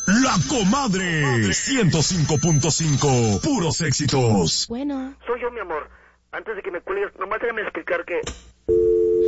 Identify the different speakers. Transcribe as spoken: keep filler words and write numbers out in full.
Speaker 1: La Comadre, ciento cinco punto cinco, puros éxitos.
Speaker 2: Bueno.
Speaker 3: Soy yo, mi amor. Antes de que me cuelgues, nomás déjame explicar que